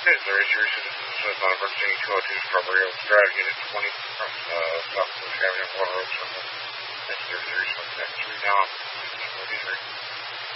Missouri, Sirius Citizens, on emergency 202 Strawberry Oaks Drive, Unit 20 from South Coast Avenue, Water Oaks, Circle. Thank you, Sirius, 173 now.